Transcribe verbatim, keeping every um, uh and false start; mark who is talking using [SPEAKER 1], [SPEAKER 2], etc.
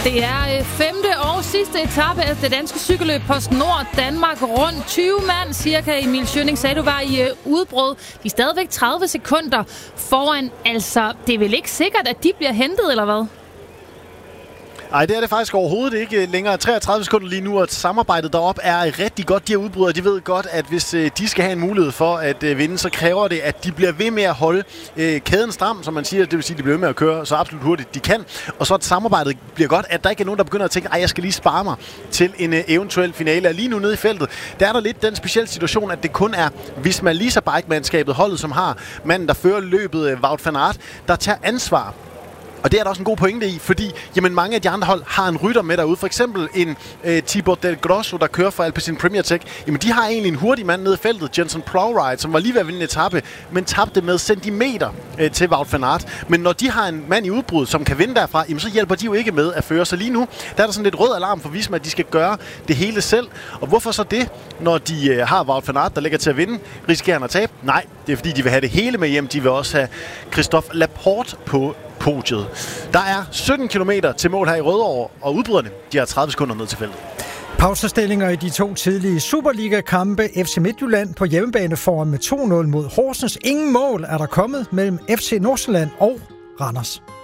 [SPEAKER 1] Det er femte og sidste etape af det danske cykelløb PostNord Danmark rundt. tyve mand cirka. Emil Schønning sagde, du var i udbrud. De er stadigvæk tredive sekunder foran. Altså, det er vel ikke sikkert, at de bliver hentet, eller hvad?
[SPEAKER 2] Nej, det er det faktisk overhovedet ikke længere. treogtredive sekunder lige nu, og samarbejdet deroppe er rigtig godt. De her udbrydere, de ved godt, at hvis de skal have en mulighed for at vinde, så kræver det, at de bliver ved med at holde kæden stram, som man siger. Det vil sige, at de bliver ved med at køre så absolut hurtigt de kan. Og så at samarbejdet bliver godt, at der ikke er nogen, der begynder at tænke, at jeg skal lige spare mig til en eventuel finale. Og lige nu nede i feltet, der er der lidt den specielle situation, at det kun er Visma Lease Bike-mandskabet, holdet, som har manden, der fører løbet, Wout van Aert, der tager ansvar. Og det er der også en god pointe i, fordi jamen, mange af de andre hold har en rytter med derude. For eksempel en øh, Thibaut Del Grosso, der kører for Alpecin Premier Tech. Jamen, de har egentlig en hurtig mand nede i feltet, Jenson Plowright, som var lige ved at vinde en etape, men tabte med centimeter øh, til Wout van Aert. Men når de har en mand i udbrud, som kan vinde derfra, jamen, så hjælper de jo ikke med at føre. Så lige nu, der er der sådan lidt rød alarm for Visma, at de skal gøre det hele selv. Og hvorfor så det, når de øh, har Wout van Aert, der ligger til at vinde? Risikerer han at tabe? Nej, det er fordi, de vil have det hele med hjem. De vil også have Christophe Laporte på podiet. Der er sytten kilometer til mål her i Rødovre, og udbryderne, de har tredive sekunder ned til feltet.
[SPEAKER 3] Pausestillinger i de to tidlige Superliga-kampe. F C Midtjylland på hjemmebane foran med to nul mod Horsens. Ingen mål er der kommet mellem F C Nordsjælland og Randers.